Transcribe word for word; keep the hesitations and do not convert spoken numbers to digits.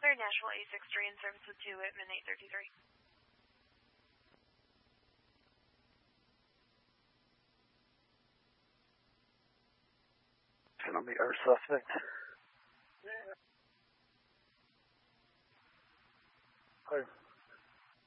Southern Nashville eight six three in service with two Whitman eight thirty-three. It's going to be our suspect. Hi.